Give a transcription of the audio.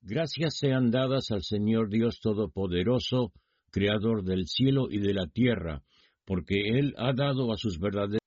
Gracias sean dadas al Señor Dios Todopoderoso, Creador del cielo y de la tierra, porque Él ha dado a sus verdaderos